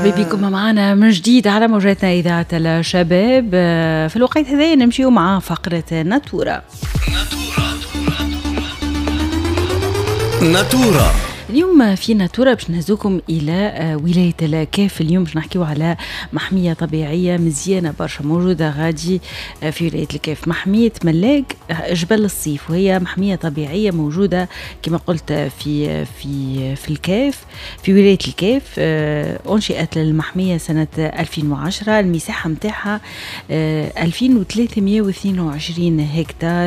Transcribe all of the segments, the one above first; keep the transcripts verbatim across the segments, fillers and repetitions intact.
مرحبا بكم معنا من جديد على موجاتنا إذاعة الشباب. في الوقت هذا نمشيو مع فقرة ناتورا. ناتورا اليوم في ناتورا باش نهزوكم إلى ولاية الكاف. اليوم باش نحكيو على محمية طبيعية مزيانة برشا موجودة غادي في ولاية الكاف، محمية ملاق جبل الصيف، وهي محمية طبيعية موجودة كما قلت في في في الكاف، في ولاية الكاف. أنشئت المحمية سنة ألفين وعشرة. المساحة متاعها ألفين وثلاثمائة واثنين وعشرين هكتار،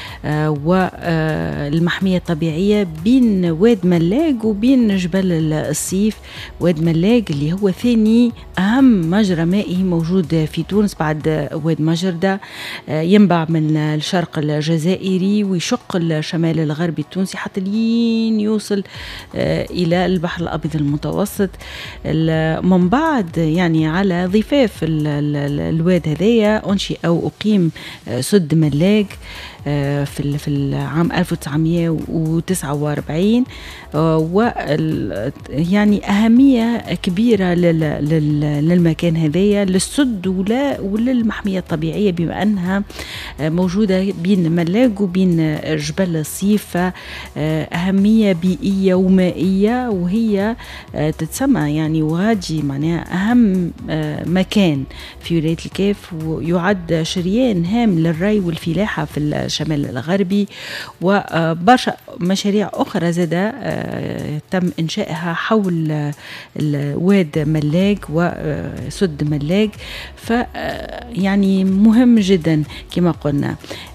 والمحمية الطبيعية بين واد ملاق وبين جبل الصيف. واد ملاق اللي هو ثاني أهم مجرى مائي موجود في تونس بعد واد مجردة، ينبع من الشرق الجزائري ويشق الشمال الغربي التونسي حتى لين يوصل إلى البحر الأبيض المتوسط. من بعد يعني على ضفاف الواد هذايا أنشئ أو أقيم سد ملاق في في العام ألف وتسعمائة وتسعة وأربعين، و يعني أهمية كبيرة للمكان هذايا للسد وللمحمية الطبيعية بما أنها موجودة بين ملاق وبين جبل الصيف. أهمية بيئية ومائية، وهي تتسمى يعني وغادي معناها أهم مكان في ولاية الكاف، ويعد شريان هام للري والفلاحة في الشمال الغربي. وبرشا مشاريع أخرى زادة تم إنشائها حول الواد ملاق وسد ملاق. ف يعني مهم جدا كما قلنا.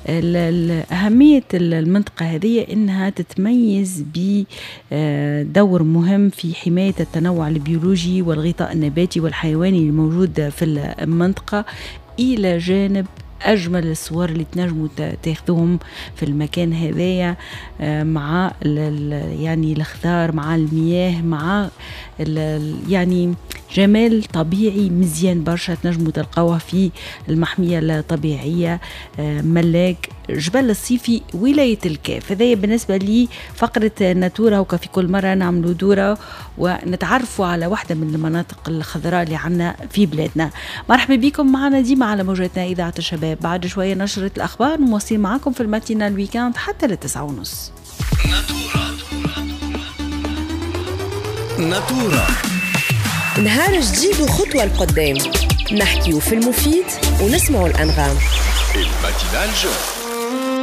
أهمية المنطقة هذه إنها تتميز بدور مهم في حماية التنوع البيولوجي والغطاء النباتي والحيواني الموجود في المنطقة، إلى جانب أجمل الصور اللي تنجموا تاخذوهم في المكان هذايا مع يعني الأخضار، مع المياه، مع يعني جمال طبيعي مزيان برشا تنجموا تلقاوه في المحمية الطبيعية ملاق جبل الصيفي ولاية الكاف. هذا بالنسبة لي فقرة ناتورا، وكا في كل مرة نعملوا دورة ونتعرفوا على واحدة من المناطق الخضراء اللي عنا في بلادنا. مرحبا بكم معنا ديما على موجاتنا إذاعة الشباب. بعد شوية نشرة الأخبار، نواصل معكم في الماتينا الويكاند حتى للتسعة ونص. ناتورا نهار جديد وخطوة لقدام، نحكيو في المفيد ونسمعوا الأنغام. الماتينال جو.